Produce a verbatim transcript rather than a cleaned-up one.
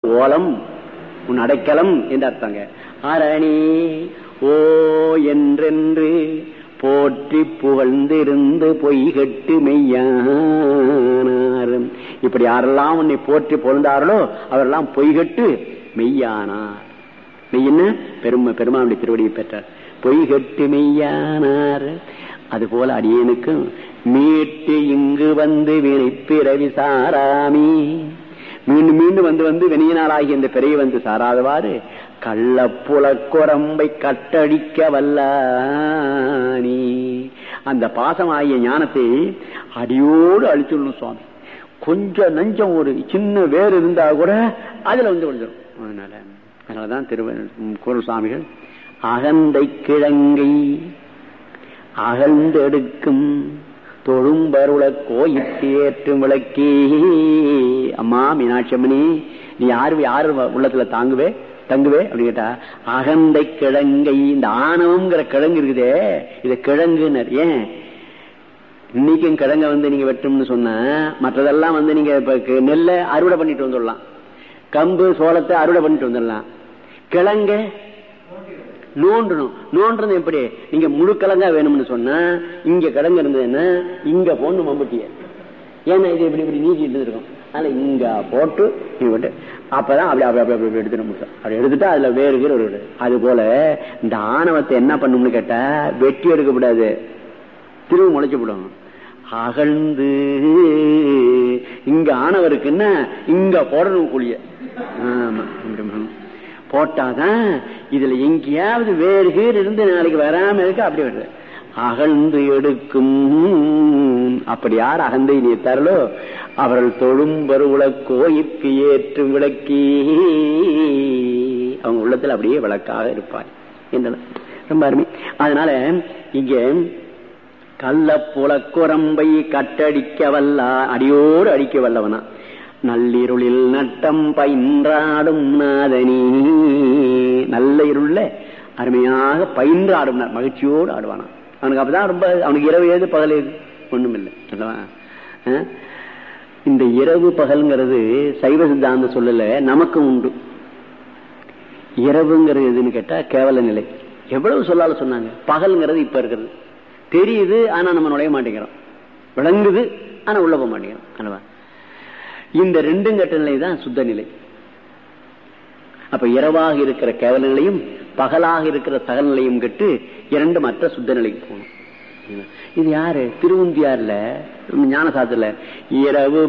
ஓலம் உன் அடைக்கலம் என்று அர்த்தங்க. அரணி ஓ என்றென்று போற்றி புகழ்ந்திருந்து பொய்கட்டு மெய்யானார். இப்படி யாரெல்லாம் உன்னை போற்றி புகழ்ந்தார்களோ அவரெல்லாம் பொய்கட்டு மெய்யானார். மெய்யன்னு பெருமை பெருமானுடைய திருவடியை பெற்றார். பொய்கட்டு மெய்யானார். அதுபோல அடியேனுக்கும் மீட்டு இங்கு வந்து வினைப்பிறவி சாராமி, மீண்டும் மீண்டும் வந்து வந்து வினையினாலாகி இந்த பிறவி வந்து சாராதவாறு கள்ளப்புலக்குரம்பை கட்டடிக்க வல்லானி, அந்த பாசமாகிய ஞானத்தை அடியோடு அழிச்சுடணும் சுவாமி. கொஞ்சம் நஞ்சம் ஒரு சின்ன வேறு இருந்தா கூட அதுல வந்து விழுந்துடும். அதனால அதனாலதான் திரு குரல் சுவாமிகள் அகந்தை கிழங்கை அகழ்ந்தெடுக்கும் தொழும்பருள கோயிற்கு ஏற்றும் விளக்கே. அம்மா மீனாட்சி அம்மனி, நீ யாரு யாரு உள்ளத்துல தாங்குவே தங்குவே அப்படின்னு கேட்டா, அகந்தை கிழங்கை, இந்த ஆணவம்ங்கிற கிழங்கு இருக்குதே, இத கிழங்குன்னு. ஏன் இன்னைக்கும் கிழங்க வந்து நீங்க வெட்டும்னு சொன்ன, மற்றதெல்லாம் வந்து நீங்க நெல்லை அறுவடை பண்ணிட்டு வந்துடலாம், கம்பு சோளத்தை அறுவடை பண்ணிட்டு வந்துடலாம். கிழங்க நோண்டணும். நோன்றது எப்படி? நீங்க முழு கிழங்கா வேணும்னு சொன்னா இங்க கிழங்கு இருந்ததுன்னா இங்க போடணும் மம்பட்டிய. ஏன்னா இது இப்படி இப்படி நீக்கிட்டு இருக்கும். அதனால இங்க போட்டு அப்பதான் அப்படி அப்படி அப்படி அப்படி எடுத்துட்டு அப்படி எடுத்துட்டா அதுல வேறு கீரை ஒரு. அது போல இந்த ஆணவத்தை என்ன பண்ணும்னு கேட்டா, வெட்டி எடுக்கப்படாது, திரும்ப முளைச்சுப்படும். அகழ்ந்து இங்க ஆணவருக்குன்னா இங்க போடணும் கூலிய. ஆமா, போட்டாதான் இதுல எங்கேயாவது வேறு கீர் இருந்து நாளைக்கு வராம இருக்க. அப்படி வருது அகழ்ந்து எடுக்கும். அப்படி யார் அகந்தை நீத்தார்களோ அவர்கள் தொழும் பருவுல கோயிற்கு ஏற்றும் விளக்கி, அவங்க உள்ளத்துல அப்படியே விளக்காக இருப்பார் என்ன. ரொம்ப அருமை. அதனால இங்க கள்ளப்புலக்குரம்பை கட்டடிக்க வல்ல, அடியோடு அடிக்க வல்லவனா, நள்ளிருளில் நட்டம் பயின்றாடும் நாதனி, நல்ல இருள அருமையாக பயின்றாடும் மகிழ்ச்சியோடு ஆடுவானா. அவனுக்கு அப்பதான் ரொம்ப, அவனுக்கு இரவு ஏது பகல் ஏது ஒண்ணும் இல்லை அல்லவா. இந்த இரவு பகல்ங்கிறது சைவ சித்தாந்த சொல்லல, நமக்கு உண்டு. இரவுங்கிறது எதுன்னு கேட்டா கேவல நிலை. எவ்வளவு சொல்லால சொன்னாங்க. பகல்ங்கிறது இப்ப இருக்கிறது தெரியுது, ஆனா நம்ம நுழைய மாட்டேங்கிறோம். விளங்குது, ஆனா உள்ள போக மாட்டேங்கிறோம் அல்லவா. இந்த ரெண்டும் கட்ட நிலை தான் சுத்த நிலை. அப்ப இரவாக இருக்கிற கேவல நிலையும் பகலாக இருக்கிற சகல நிலையும் கெட்டு இரண்டு மற்ற சுத்த நிலைக்கு போகணும். இது யாரு? திருவுந்தியார்ல ஞான சாத்திரல இரவு